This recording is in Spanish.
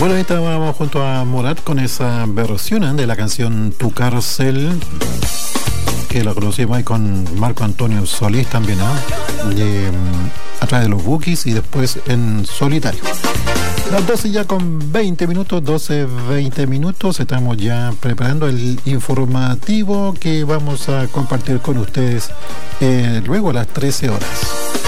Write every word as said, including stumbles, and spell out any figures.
Bueno, ahí estábamos junto a Morat con esa versión de la canción Tu Cárcel, que la conocimos ahí con Marco Antonio Solís también, ¿no? De, a través de los Bookies y después en solitario. Las doce ya con veinte minutos, doce, veinte minutos, estamos ya preparando el informativo que vamos a compartir con ustedes eh, luego a las trece horas.